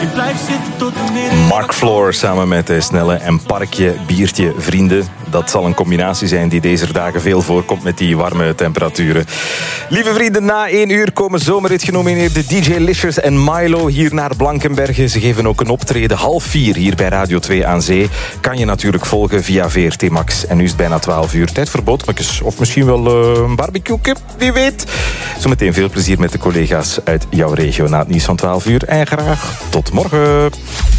Mark Floor samen met Snelle en Parkje, Biertje, Vrienden. Dat zal een combinatie zijn die deze dagen veel voorkomt met die warme temperaturen. Lieve vrienden, na 1 uur komen zomerrit genomineerde DJ Licious en Milo hier naar Blankenberge. Ze geven ook een optreden 3:30 hier bij Radio 2 aan Zee. Kan je natuurlijk volgen via VRT Max. En nu is het bijna 12 uur. Tijd voor boterhammetjes of misschien wel een barbecue, wie weet. Zometeen veel plezier met de collega's uit jouw regio na het nieuws van 12 uur. En graag tot morgen.